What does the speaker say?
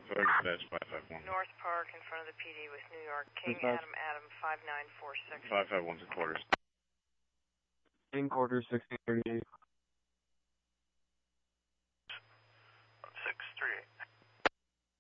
Fire dispatch 551. North Park in front of the PD with New York. King Dispatch. Adam 5946. 551 to quarters. In quarters 1638.